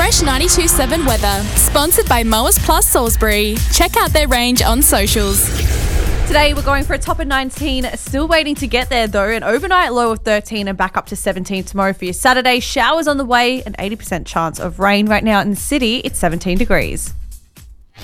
Fresh 92.7 weather, sponsored by Mowers Plus Salisbury. Check out their range on socials. Today we're going for a top of 19, still waiting to get there though. An overnight low of 13 and back up to 17 tomorrow for your Saturday. Showers on the way, an 80% chance of rain. Right now in the city, it's 17 degrees.